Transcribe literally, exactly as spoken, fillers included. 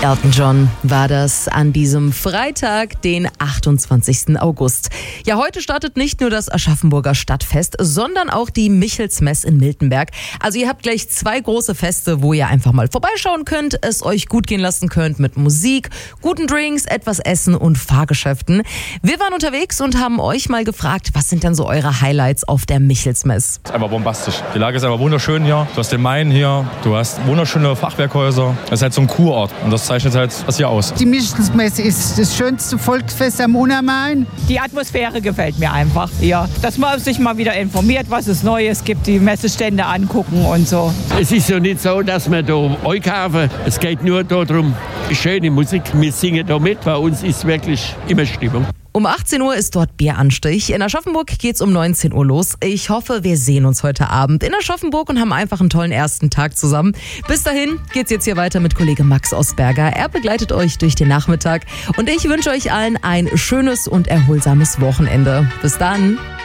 Elton John war das an diesem Freitag, den achtundzwanzigsten August. Ja, heute startet nicht nur das Aschaffenburger Stadtfest, sondern auch die Michelsmess in Miltenberg. Also ihr habt gleich zwei große Feste, wo ihr einfach mal vorbeischauen könnt, es euch gut gehen lassen könnt mit Musik, guten Drinks, etwas Essen und Fahrgeschäften. Wir waren unterwegs und haben euch mal gefragt, was sind denn so eure Highlights auf der Michelsmess? Das ist einfach bombastisch. Die Lage ist einfach wunderschön hier. Du hast den Main hier, du hast wunderschöne Fachwerkhäuser. Es ist halt so ein Kurort und das zeichnet halt das hier aus. Die Michelsmess ist das schönste Volksfest am Unermain. Die Atmosphäre gefällt mir einfach hier. Dass man sich mal wieder informiert, was es Neues gibt, die Messestände angucken und so. Es ist ja nicht so, dass wir da einkaufen. Es geht nur darum, schöne Musik. Wir singen da mit, bei uns ist wirklich immer Stimmung. Um achtzehn Uhr ist dort Bieranstich. In Aschaffenburg geht's um neunzehn Uhr los. Ich hoffe, wir sehen uns heute Abend in Aschaffenburg und haben einfach einen tollen ersten Tag zusammen. Bis dahin geht's jetzt hier weiter mit Kollege Max Osberger. Er begleitet euch durch den Nachmittag und ich wünsche euch allen ein schönes und erholsames Wochenende. Bis dann.